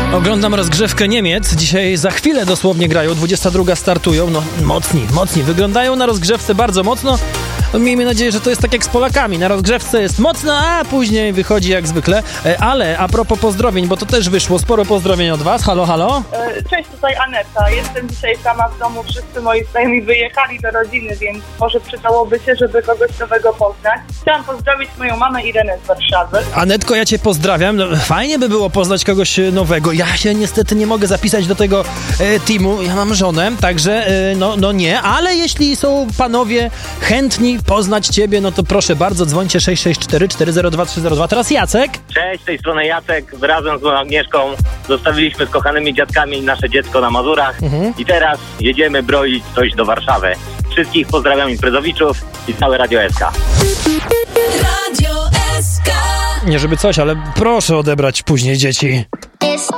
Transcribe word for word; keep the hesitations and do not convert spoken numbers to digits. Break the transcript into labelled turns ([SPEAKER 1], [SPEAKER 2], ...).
[SPEAKER 1] Oglądam rozgrzewkę Niemiec. Dzisiaj za chwilę dosłownie grają. dwudziesta druga startują. No mocni, mocni. Wyglądają na rozgrzewce bardzo mocno. Miejmy nadzieję, że to jest tak jak z Polakami. Na rozgrzewce jest mocno, a później wychodzi jak zwykle. Ale a propos pozdrowień, bo to też wyszło sporo pozdrowień od was. Halo, halo?
[SPEAKER 2] Cześć, tutaj Aneta. Jestem dzisiaj sama w domu. Wszyscy moi znajomi wyjechali do rodziny, więc może przydałoby się, żeby kogoś nowego poznać. Chciałam pozdrowić moją mamę Irenę z Warszawy.
[SPEAKER 1] Anetko, ja cię pozdrawiam. No, fajnie by było poznać kogoś nowego. Ja się niestety nie mogę zapisać do tego e, teamu. Ja mam żonę, także e, no, no nie. Ale jeśli są panowie chętni poznać ciebie, no to proszę bardzo, dzwońcie sześć sześć cztery cztery zero dwa trzy zero dwa. Teraz Jacek.
[SPEAKER 3] Cześć, z tej strony Jacek. Razem z moją Agnieszką zostawiliśmy z kochanymi dziadkami nasze dziecko na Mazurach mhm. i teraz jedziemy broić coś do Warszawy. Wszystkich pozdrawiam imprezowiczów i całe Radio S K.
[SPEAKER 4] Radio S K.
[SPEAKER 1] Nie żeby coś, ale proszę odebrać później dzieci.